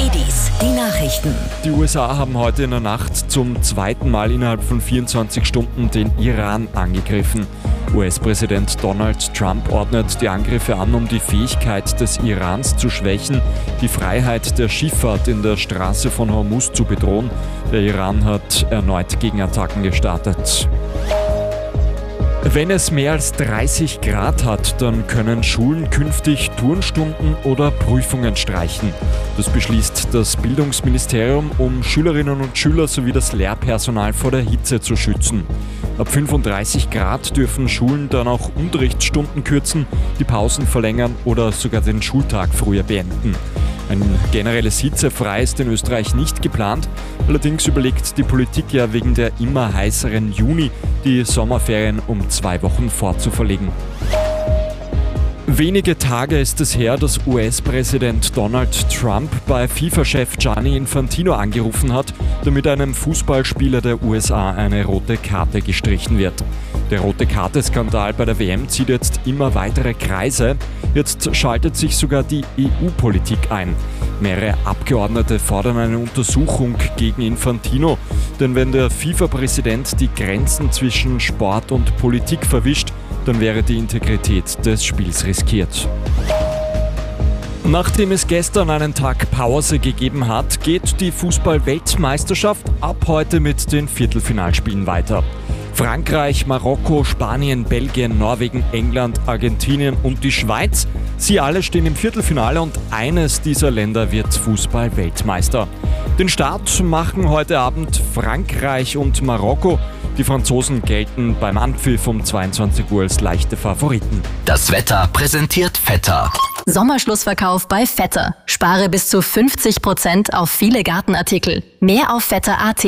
80s, die Nachrichten. Die USA haben heute in der Nacht zum zweiten Mal innerhalb von 24 Stunden den Iran angegriffen. US-Präsident Donald Trump ordnet die Angriffe an, um die Fähigkeit des Irans zu schwächen, die Freiheit der Schifffahrt in der Straße von Hormuz zu bedrohen. Der Iran hat erneut Gegenattacken gestartet. Wenn es mehr als 30 Grad hat, dann können Schulen künftig Turnstunden oder Prüfungen streichen. Das beschließt das Bildungsministerium, um Schülerinnen und Schüler sowie das Lehrpersonal vor der Hitze zu schützen. Ab 35 Grad dürfen Schulen dann auch Unterrichtsstunden kürzen, die Pausen verlängern oder sogar den Schultag früher beenden. Ein generelles Hitzefrei ist in Österreich nicht geplant. Allerdings überlegt die Politik ja wegen der immer heißeren Juni, die Sommerferien um 2 Wochen vorzuverlegen. Wenige Tage ist es her, dass US-Präsident Donald Trump bei FIFA-Chef Gianni Infantino angerufen hat, damit einem Fußballspieler der USA eine rote Karte gestrichen wird. Der Rote-Karte-Skandal bei der WM zieht jetzt immer weitere Kreise. Jetzt schaltet sich sogar die EU-Politik ein. Mehrere Abgeordnete fordern eine Untersuchung gegen Infantino. Denn wenn der FIFA-Präsident die Grenzen zwischen Sport und Politik verwischt, dann wäre die Integrität des Spiels riskiert. Nachdem es gestern einen Tag Pause gegeben hat, geht die Fußball-Weltmeisterschaft ab heute mit den Viertelfinalspielen weiter. Frankreich, Marokko, Spanien, Belgien, Norwegen, England, Argentinien und die Schweiz. Sie alle stehen im Viertelfinale und eines dieser Länder wird Fußball-Weltmeister. Den Start machen heute Abend Frankreich und Marokko. Die Franzosen gelten beim Anpfiff um 22 Uhr als leichte Favoriten. Das Wetter präsentiert Vetter. Sommerschlussverkauf bei Vetter. Spare bis zu 50% auf viele Gartenartikel. Mehr auf vetter.at.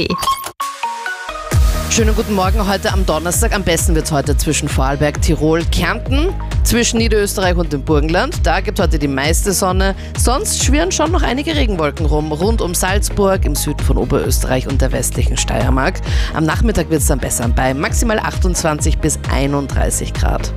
Schönen guten Morgen heute am Donnerstag. Am besten wird es heute zwischen Vorarlberg, Tirol, Kärnten, zwischen Niederösterreich und dem Burgenland. Da gibt heute die meiste Sonne. Sonst schwirren schon noch einige Regenwolken rum, rund um Salzburg, im Süden von Oberösterreich und der westlichen Steiermark. Am Nachmittag wird es dann besser bei maximal 28 bis 31 Grad.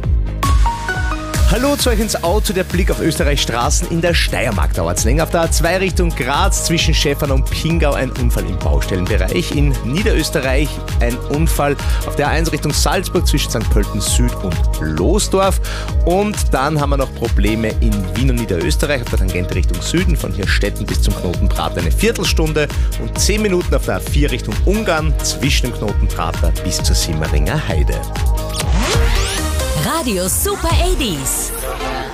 Hallo zu euch ins Auto, der Blick auf Österreichs Straßen. In der Steiermark dauert es länger. Auf der A2 Richtung Graz zwischen Schäfern und Pingau ein Unfall im Baustellenbereich. In Niederösterreich ein Unfall auf der A1 Richtung Salzburg zwischen St. Pölten Süd und Losdorf. Und dann haben wir noch Probleme in Wien und Niederösterreich auf der Tangente Richtung Süden von Hirstetten bis zum Knotenprater eine Viertelstunde und 10 Minuten auf der A4 Richtung Ungarn zwischen dem Knotenprater bis zur Simmeringer Heide. Radio Super 80s.